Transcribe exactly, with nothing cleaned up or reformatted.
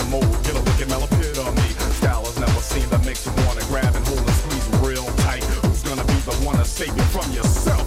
mold. Get a look at Melopit on me. Style is never seen that makes you wanna grab and hold and squeeze real tight. Who's gonna be the one to save you from yourself?